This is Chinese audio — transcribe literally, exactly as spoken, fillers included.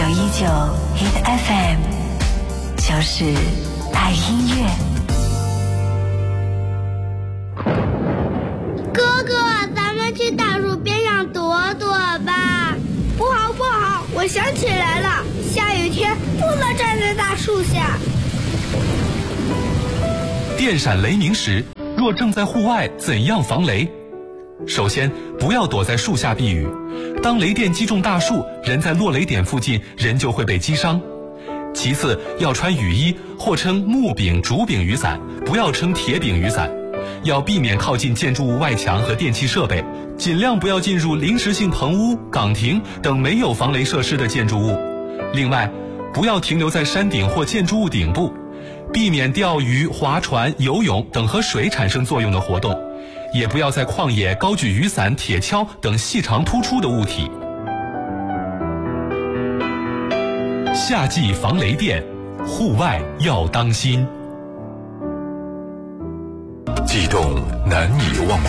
一九 Hit F M， 就是爱音乐。 哥哥，咱们去大树边上躲躲吧。 不好不好，我想起来了，下雨天不能站在大树下。 电闪雷鸣时，若正在户外，怎样防雷？首先，不要躲在树下避雨。当雷电击中大树，人在落雷点附近，人就会被击伤。其次，要穿雨衣，或称木柄、竹柄雨伞，不要称铁柄雨伞。要避免靠近建筑物外墙和电气设备，尽量不要进入临时性棚屋、岗亭等没有防雷设施的建筑物。另外，不要停留在山顶或建筑物顶部，避免钓鱼、划船、游泳等和水产生作用的活动。也不要在旷野高举雨伞、铁锹等细长突出的物体。夏季防雷电，户外要当心。 悸动难以忘